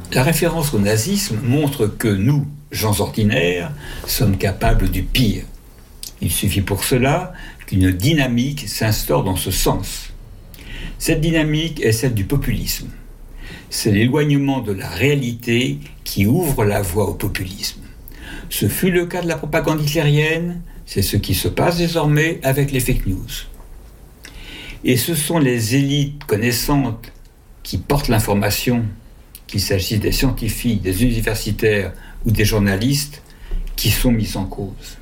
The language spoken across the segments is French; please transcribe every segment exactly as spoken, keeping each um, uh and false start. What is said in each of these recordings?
La référence au nazisme montre que nous, gens ordinaires, sommes capables du pire. Il suffit pour cela qu'une dynamique s'instaure dans ce sens. Cette dynamique est celle du populisme. C'est l'éloignement de la réalité qui ouvre la voie au populisme. Ce fut le cas de la propagande hitlérienne, c'est ce qui se passe désormais avec les fake news. Et ce sont les élites connaissantes qui portent l'information, qu'il s'agisse des scientifiques, des universitaires ou des journalistes, qui sont mises en cause.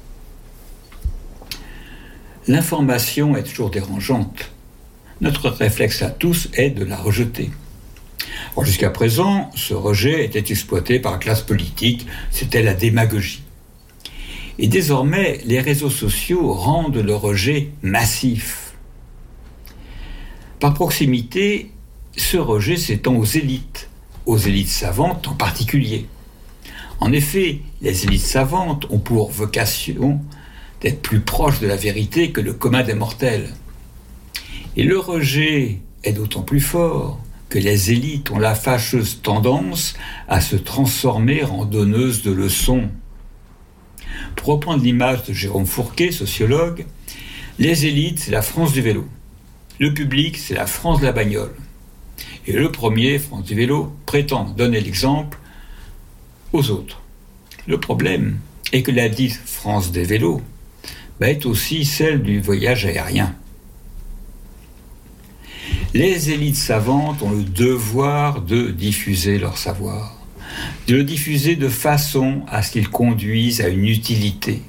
L'information est toujours dérangeante. Notre réflexe à tous est de la rejeter. Alors jusqu'à présent, ce rejet était exploité par la classe politique, c'était la démagogie. Et désormais, les réseaux sociaux rendent le rejet massif. Par proximité, ce rejet s'étend aux élites, aux élites savantes en particulier. En effet, les élites savantes ont pour vocation d'être plus proches de la vérité que le commun des mortels. Et le rejet est d'autant plus fort que les élites ont la fâcheuse tendance à se transformer en donneuses de leçons. Pour reprendre l'image de Jérôme Fourquet, sociologue, les élites, c'est la France du vélo. Le public, c'est la France de la bagnole. Et le premier, France du vélo, prétend donner l'exemple aux autres. Le problème est que la dite France des vélos bah, est aussi celle du voyage aérien. Les élites savantes ont le devoir de diffuser leur savoir, de le diffuser de façon à ce qu'il conduise à une utilité.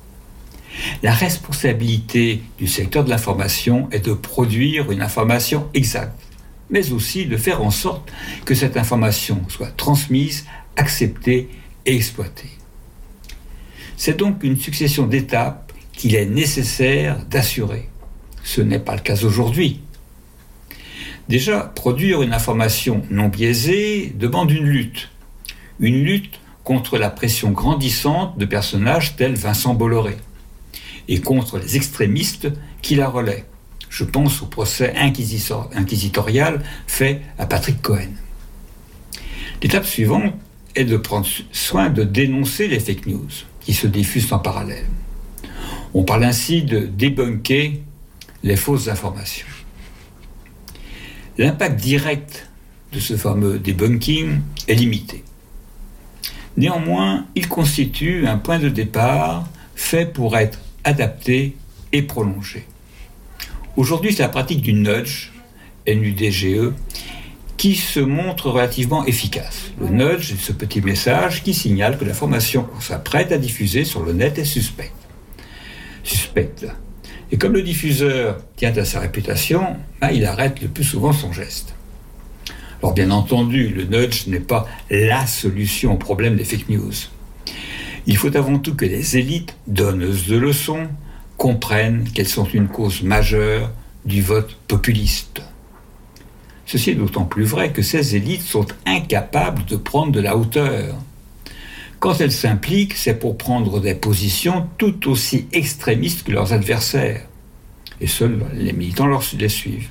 La responsabilité du secteur de l'information est de produire une information exacte, mais aussi de faire en sorte que cette information soit transmise, acceptée et exploitée. C'est donc une succession d'étapes qu'il est nécessaire d'assurer. Ce n'est pas le cas aujourd'hui. Déjà, produire une information non biaisée demande une lutte. Une lutte contre la pression grandissante de personnages tels Vincent Bolloré et contre les extrémistes qui la relaient. Je pense au procès inquisitorial fait à Patrick Cohen. L'étape suivante est de prendre soin de dénoncer les fake news qui se diffusent en parallèle. On parle ainsi de débunker les fausses informations. L'impact direct de ce fameux debunking est limité. Néanmoins, il constitue un point de départ fait pour être adapté et prolongé. Aujourd'hui, c'est la pratique du nudge, N U D G E, qui se montre relativement efficace. Le nudge est ce petit message qui signale que l'information qu'on s'apprête à diffuser sur le net est suspecte. Suspecte. Et comme le diffuseur tient à sa réputation, ben, il arrête le plus souvent son geste. Alors bien entendu, le nudge n'est pas la solution au problème des fake news. Il faut avant tout que les élites, donneuses de leçons, comprennent qu'elles sont une cause majeure du vote populiste. Ceci est d'autant plus vrai que ces élites sont incapables de prendre de la hauteur. Quand elles s'impliquent, c'est pour prendre des positions tout aussi extrémistes que leurs adversaires. Et seuls les militants leur, les suivent.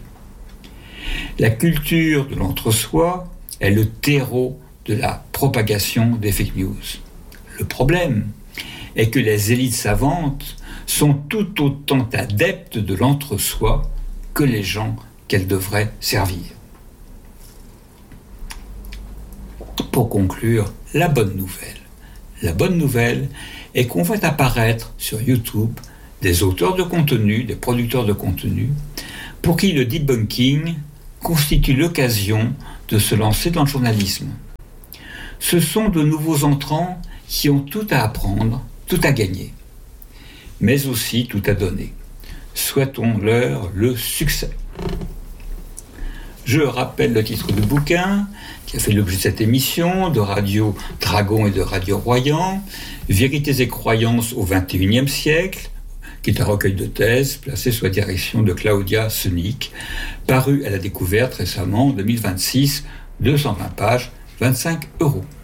La culture de l'entre-soi est le terreau de la propagation des fake news. Le problème est que les élites savantes sont tout autant adeptes de l'entre-soi que les gens qu'elles devraient servir. Pour conclure, la bonne nouvelle. La bonne nouvelle est qu'on voit apparaître sur YouTube des auteurs de contenu, des producteurs de contenu, pour qui le debunking constitue l'occasion de se lancer dans le journalisme. Ce sont de nouveaux entrants qui ont tout à apprendre, tout à gagner, mais aussi tout à donner. Souhaitons-leur le succès. Je rappelle le titre du bouquin qui a fait l'objet de cette émission, de Radio Dragon et de Radio Royan, Vérités et croyances au vingt et unième siècle, qui est un recueil de thèses placé sous la direction de Claudia Sonic, paru à la Découverte récemment en deux mille vingt-six, deux cent vingt pages, vingt-cinq euros.